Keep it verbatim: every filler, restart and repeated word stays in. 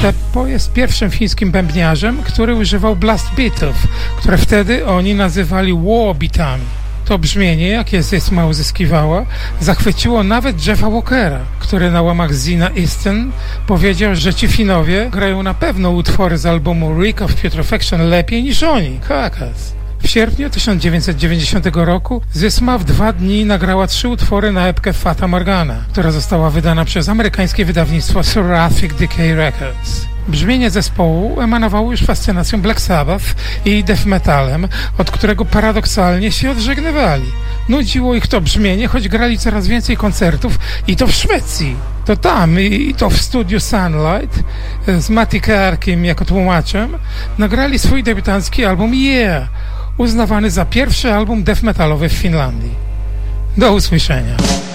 Teppo jest pierwszym fińskim bębniarzem, który używał blast beatów, które wtedy oni nazywali war beatami. To brzmienie, jakie Zysma uzyskiwała, zachwyciło nawet Jeffa Walkera, który na łamach Zina Easton powiedział, że ci Finowie grają na pewno utwory z albumu Reek of Putrefaction lepiej niż oni. Kakas. W sierpniu tysiąc dziewięćset dziewięćdziesiątego roku Zysma w dwa dni nagrała trzy utwory na epkę Fata Morgana, która została wydana przez amerykańskie wydawnictwo Thoracic Decay Records. Brzmienie zespołu emanowało już fascynacją Black Sabbath i death metalem, od którego paradoksalnie się odżegnywali. Nudziło ich to brzmienie, choć grali coraz więcej koncertów i to w Szwecji. To tam i to w studiu Sunlight z Matti Karkim jako tłumaczem nagrali swój debiutancki album Yeah, uznawany za pierwszy album death metalowy w Finlandii. Do usłyszenia.